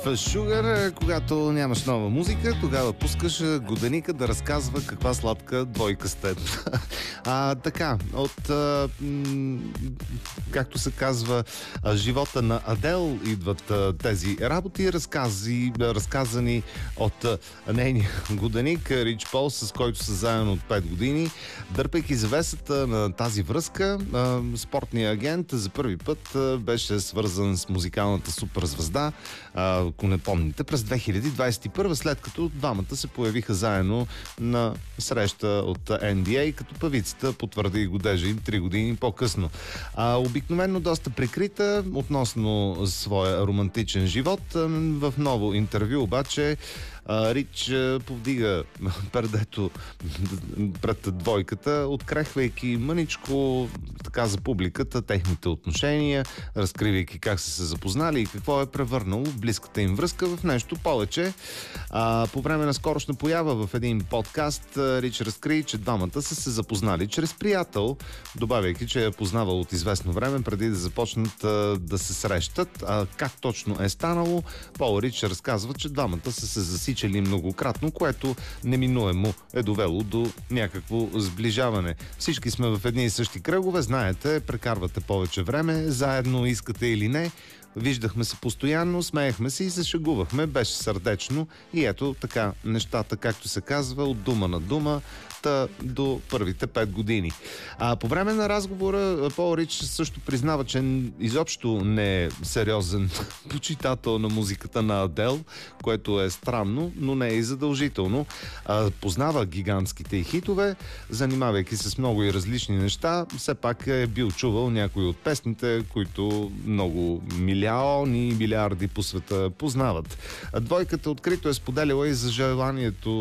Sugar, когато нямаш нова музика, тогава пускаш Годеника да разказва каква сладка двойка сте. Така, от както се казва, живота на Адел идват тези работи, разказани от нейния годеник Рич Пол, с който са заедно от 5 години. Дърпайки завесата на тази връзка, спортният агент за първи път беше свързан с музикалната суперзвезда, ако не помните, през 2021, след като двамата се появиха заедно на среща от NBA, като певицата потвърди годежа им 3 години по-късно. Обикновено доста прикрита относно своя романтичен живот. В ново интервю обаче Рич повдига пердето пред двойката, открехвайки мъничко така за публиката техните отношения, разкривайки как са се запознали и какво е превърнало близката им връзка в нещо повече. По време на скорошна поява в един подкаст Рич разкри, че двамата са се запознали чрез приятел, добавяйки, че я познавал от известно време преди да започнат да се срещат. Как точно е станало, Пол Рич разказва, че двамата са се засичали многократно, което неминуемо е довело до някакво сближаване. Всички сме в едни и същи кръгове, знаете, прекарвате повече време, заедно искате или не. Виждахме се постоянно, смеехме се и се шегувахме, беше сърдечно и ето така нещата, както се казва, от дума на дума до първите 5 години. По време на разговора Пол Рич също признава, че изобщо не е сериозен почитател на музиката на Адел, което е странно, но не е и задължително. Познава гигантските й хитове, занимавайки се с много и различни неща, все пак е бил чувал някои от песните, които много милиони и милиарди по света познават. Двойката открито е споделила и за желанието